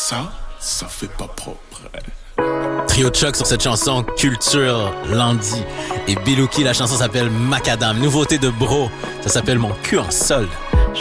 Ça fait pas propre. Trio de choc sur cette chanson, Culture, Landy et Bilouki. La chanson s'appelle Macadam. Nouveauté de Bro, ça s'appelle Mon cul en sol.